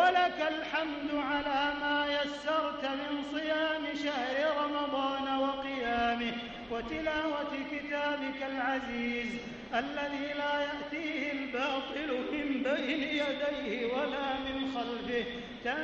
ولك الحمد على ما يسرت من صيام شهر رمضان وقيامه وتلاوة كتابك العزيز الذي لا يأتيه الباطل من بين يديه ولا من خلفه